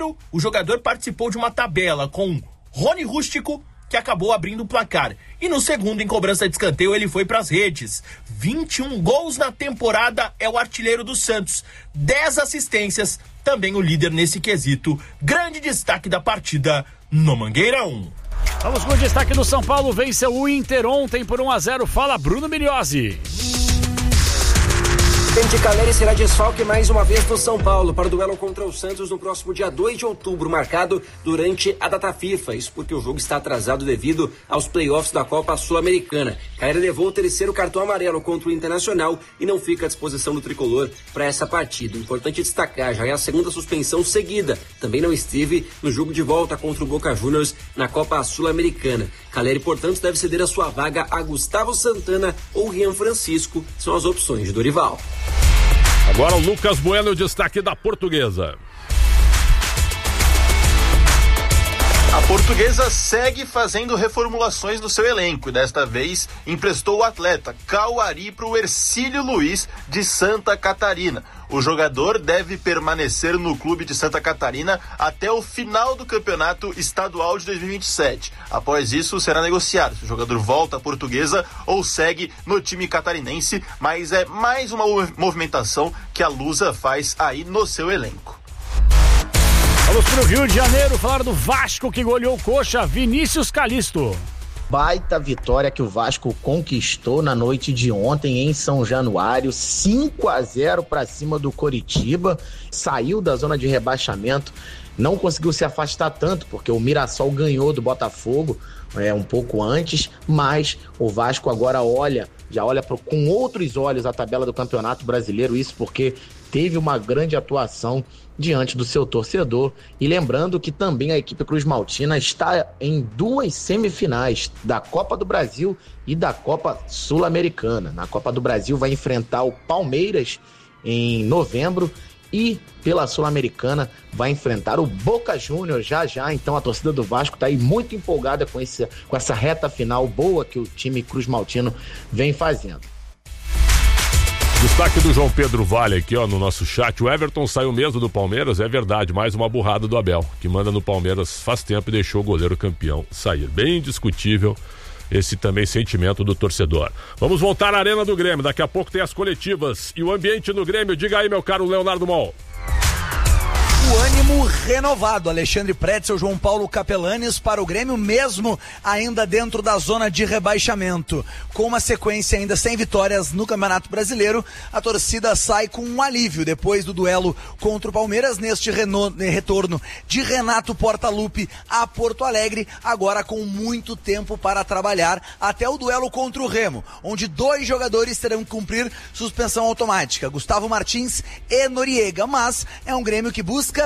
Primeiro, o jogador participou de uma tabela com Rony Rústico, que acabou abrindo o placar. E no segundo, em cobrança de escanteio, ele foi para as redes. 21 gols na temporada, é o artilheiro do Santos. 10 assistências, também o líder nesse quesito. Grande destaque da partida no Mangueirão. Vamos com o destaque do São Paulo, venceu o Inter ontem por 1-0. Fala, Bruno Migliozzi. Vicente Caleri será desfalque mais uma vez do São Paulo para o duelo contra o Santos no próximo dia 2 de outubro, marcado durante a data FIFA. Isso porque o jogo está atrasado devido aos playoffs da Copa Sul-Americana. Caleri levou o terceiro cartão amarelo contra o Internacional e não fica à disposição do tricolor para essa partida. Importante destacar, já é a segunda suspensão seguida. Também não esteve no jogo de volta contra o Boca Juniors na Copa Sul-Americana. Caleri, portanto, deve ceder a sua vaga a Gustavo Santana ou Rian Francisco, são as opções de Dorival. Agora o Lucas Bueno, o destaque da Portuguesa. A Portuguesa segue fazendo reformulações no seu elenco e desta vez emprestou o atleta Cauari para o Hercílio Luiz de Santa Catarina. O jogador deve permanecer no clube de Santa Catarina até o final do campeonato estadual de 2027. Após isso, será negociado se o jogador volta à Portuguesa ou segue no time catarinense, mas é mais uma movimentação que a Lusa faz aí no seu elenco. Vamos para o Rio de Janeiro, falar do Vasco que goleou o Coxa, Vinícius Calisto. Baita vitória que o Vasco conquistou na noite de ontem em São Januário, 5-0 para cima do Coritiba, saiu da zona de rebaixamento, não conseguiu se afastar tanto, porque o Mirassol ganhou do Botafogo um pouco antes, mas o Vasco agora já olha com outros olhos a tabela do Campeonato Brasileiro, isso porque teve uma grande atuação diante do seu torcedor. E lembrando que também a equipe Cruz Maltina está em 2 semifinais da Copa do Brasil e da Copa Sul-Americana. Na Copa do Brasil vai enfrentar o Palmeiras em novembro e pela Sul-Americana vai enfrentar o Boca Juniors já. Então a torcida do Vasco está aí muito empolgada com essa reta final boa que o time Cruz Maltino vem fazendo. Destaque do João Pedro Vale aqui, ó, no nosso chat. O Everton saiu mesmo do Palmeiras, é verdade, mais uma burrada do Abel, que manda no Palmeiras faz tempo e deixou o goleiro campeão sair. Bem discutível esse também sentimento do torcedor. Vamos voltar à Arena do Grêmio, daqui a pouco tem as coletivas e o ambiente no Grêmio. Diga aí, meu caro Leonardo Mol. O ânimo renovado, Alexandre Pretzel, João Paulo Capelanes para o Grêmio, mesmo ainda dentro da zona de rebaixamento. Com uma sequência ainda sem vitórias no Campeonato Brasileiro, a torcida sai com um alívio depois do duelo contra o Palmeiras, neste retorno de Renato Portaluppi a Porto Alegre, agora com muito tempo para trabalhar até o duelo contra o Remo, onde 2 jogadores terão que cumprir suspensão automática, Gustavo Martins e Noriega, mas é um Grêmio que busca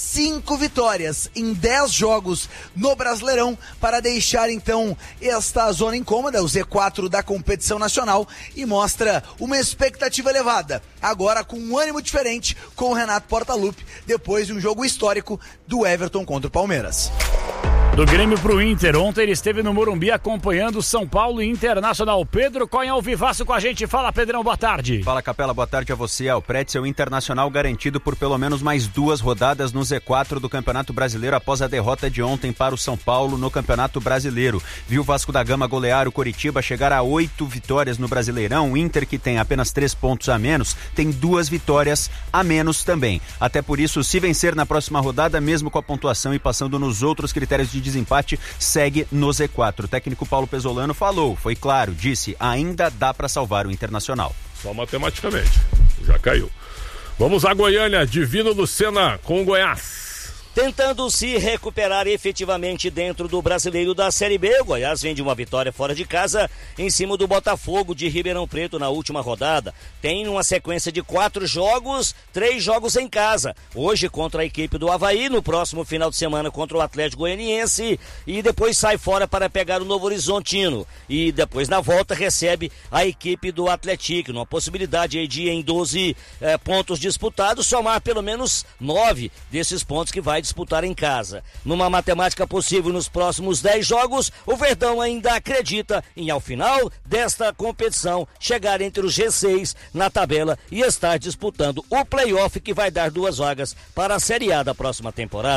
5 vitórias em 10 jogos no Brasileirão para deixar então esta zona incômoda, o Z4 da competição nacional, e mostra uma expectativa elevada, agora com um ânimo diferente com o Renato Portaluppi, depois de um jogo histórico do Everton contra o Palmeiras. Do Grêmio pro Inter, ontem ele esteve no Morumbi acompanhando São Paulo e Internacional. Pedro Cunha ao vivaço com a gente. Fala, Pedrão, boa tarde. Fala, Capela, boa tarde a você. O Pretzel Internacional garantido por pelo menos mais 2 rodadas no Z4 do Campeonato Brasileiro após a derrota de ontem para o São Paulo no Campeonato Brasileiro. Viu o Vasco da Gama golear o Coritiba, chegar a 8 vitórias no Brasileirão. O Inter, que tem apenas 3 pontos a menos, tem 2 vitórias a menos também. Até por isso, se vencer na próxima rodada, mesmo com a pontuação e passando nos outros critérios de desempate, segue no Z4. O técnico Paulo Pesolano falou, foi claro, disse, ainda dá para salvar o Internacional. Só matematicamente, já caiu. Vamos a Goiânia, Divino Lucena com o Goiás. Tentando se recuperar efetivamente dentro do Brasileiro da Série B, o Goiás vem de uma vitória fora de casa em cima do Botafogo de Ribeirão Preto na última rodada. Tem uma sequência de 4 jogos, 3 jogos em casa. Hoje contra a equipe do Avaí, no próximo final de semana contra o Atlético Goianiense e depois sai fora para pegar o Novo Horizontino. E depois na volta recebe a equipe do Atlético, numa possibilidade de em 12 pontos disputados, somar pelo menos 9 desses pontos que vai disputar em casa. Numa matemática possível nos próximos 10 jogos, o Verdão ainda acredita em, ao final desta competição, chegar entre os G6 na tabela e estar disputando o play-off que vai dar 2 vagas para a Série A da próxima temporada.